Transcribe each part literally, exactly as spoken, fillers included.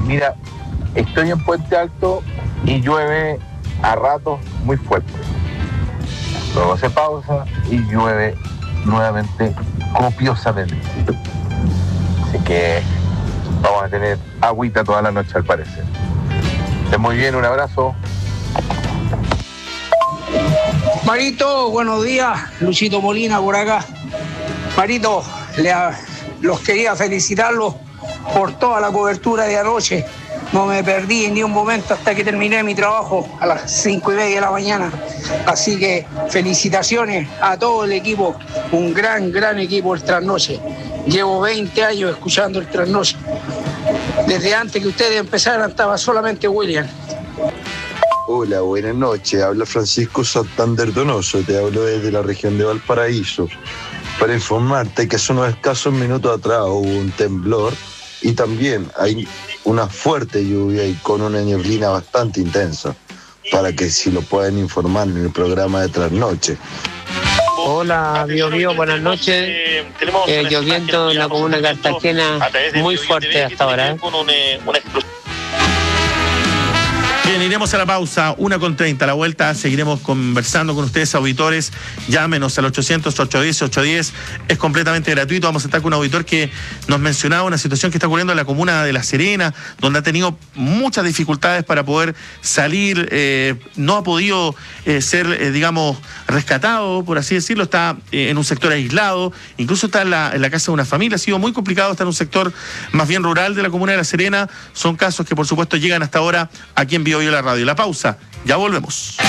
Mira, estoy en Puente Alto y llueve a ratos muy fuerte. Luego se pausa y llueve nuevamente copiosamente. Así que vamos a tener agüita toda la noche al parecer. Estén muy bien, un abrazo. Marito, buenos días. Luchito Molina por acá. Marito, le, los quería felicitarlos por toda la cobertura de anoche. No me perdí ni un momento hasta que terminé mi trabajo a las cinco y media de la mañana. Así que felicitaciones a todo el equipo. Un gran, gran equipo el Trasnoche. Llevo veinte años escuchando el Trasnoche. Desde antes que ustedes empezaran estaba solamente William. Hola, buenas noches. Habla Francisco Santander Donoso. Te hablo desde la región de Valparaíso. Para informarte que hace unos escasos minutos atrás hubo un temblor y también hay una fuerte lluvia y con una neblina bastante intensa. Para que si lo pueden informar en el programa de Trasnoche. Hola, Bio Bio, buenas noches. Eh, lloviendo en la comuna de Cartagena muy fuerte hasta ahora. ¿eh? Bien, iremos a la pausa, una con treinta. A la vuelta seguiremos conversando con ustedes, auditores. Llámenos al ochocientos, ochocientos diez, ochocientos diez. Es completamente gratuito. Vamos a estar con un auditor que nos mencionaba una situación que está ocurriendo en la comuna de La Serena, donde ha tenido muchas dificultades para poder salir. Eh, no ha podido eh, ser, eh, digamos, rescatado, por así decirlo. Está eh, en un sector aislado. Incluso está en la, en la casa de una familia. Ha sido muy complicado estar en un sector más bien rural de la comuna de La Serena. Son casos que, por supuesto, llegan hasta ahora aquí en Bio Bio la radio. La pausa, ya volvemos.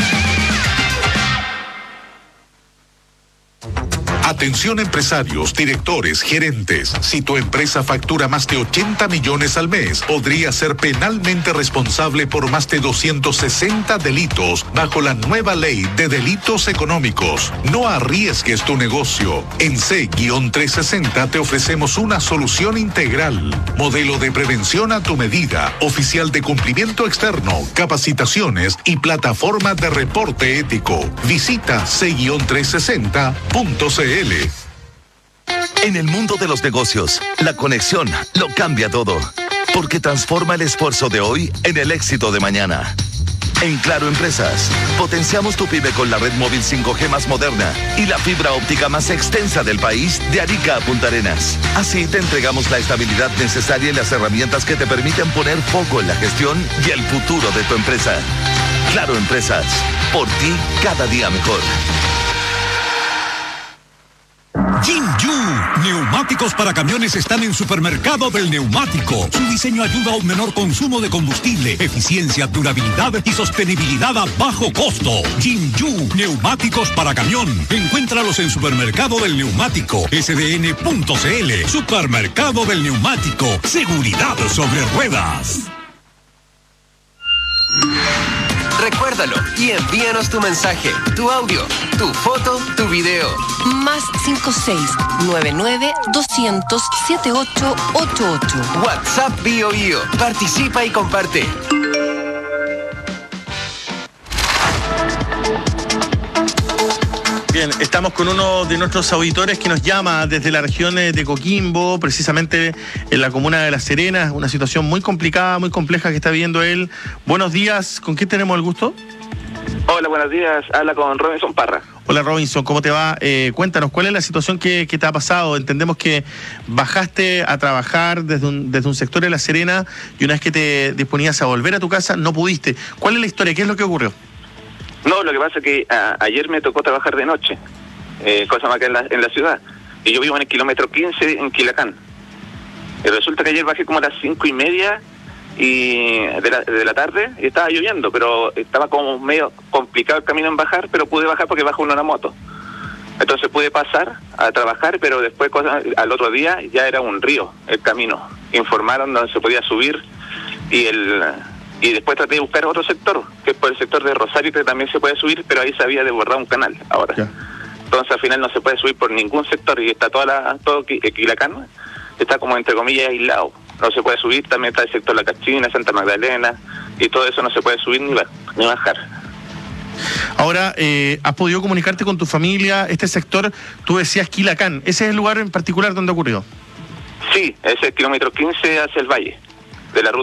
Atención empresarios, directores, gerentes. Si tu empresa factura más de ochenta millones al mes, podría ser penalmente responsable por más de doscientos sesenta delitos bajo la nueva ley de delitos económicos. No arriesgues tu negocio. En C trescientos sesenta te ofrecemos una solución integral. Modelo de prevención a tu medida, oficial de cumplimiento externo, capacitaciones y plataforma de reporte ético. Visita C trescientos sesenta punto c l. En el mundo de los negocios, la conexión lo cambia todo, porque transforma el esfuerzo de hoy en el éxito de mañana. En Claro Empresas, potenciamos tu pyme con la red móvil cinco G más moderna y la fibra óptica más extensa del país, de Arica a Punta Arenas. Así te entregamos la estabilidad necesaria y las herramientas que te permiten poner foco en la gestión y el futuro de tu empresa. Claro Empresas, por ti cada día mejor. Jinju, neumáticos para camiones están en Supermercado del Neumático. Su diseño ayuda a un menor consumo de combustible, eficiencia, durabilidad y sostenibilidad a bajo costo. Jinju, neumáticos para camión. Encuéntralos en Supermercado del Neumático, S D N punto C L. Supermercado del Neumático, seguridad sobre ruedas. Recuérdalo y envíanos tu mensaje, tu audio, tu foto, tu video. Más cinco seis nueve nueve doscientos setenta y ocho ochenta y ocho. WhatsApp Bio Bio. Participa y comparte. Bien, estamos con uno de nuestros auditores que nos llama desde la región de Coquimbo, precisamente en la comuna de La Serena. Una situación muy complicada, muy compleja que está viviendo él. Buenos días, ¿con quién tenemos el gusto? Hola, buenos días. Habla con Robinson Parra. Hola Robinson, ¿cómo te va? Eh, cuéntanos, ¿cuál es la situación que, que te ha pasado? Entendemos que bajaste a trabajar desde un, desde un sector de La Serena y una vez que te disponías a volver a tu casa, no pudiste. ¿Cuál es la historia? ¿Qué es lo que ocurrió? No, lo que pasa es que a, ayer me tocó trabajar de noche, eh, cosa más que en la, en la ciudad. Y yo vivo en el kilómetro quince en Quilacán. Y resulta que ayer bajé como a las cinco y media y de, la, de la tarde y estaba lloviendo, pero estaba como medio complicado el camino en bajar, pero pude bajar porque bajo una moto. Entonces pude pasar a trabajar, pero después cosa, al otro día ya era un río el camino. Informaron donde se podía subir y el... Y después traté de buscar otro sector, que es por el sector de Rosario, que también se puede subir, pero ahí se había desbordado un canal ahora. Yeah. Entonces al final no se puede subir por ningún sector y está toda la, todo Quilacán, está como entre comillas aislado. No se puede subir, también está el sector La Cachina, Santa Magdalena, y todo eso no se puede subir ni, ni bajar. Ahora, eh, ¿has podido comunicarte con tu familia? Este sector, tú decías Quilacán, ¿ese es el lugar en particular donde ocurrió? Sí, es el kilómetro quince hacia el valle de la ruta.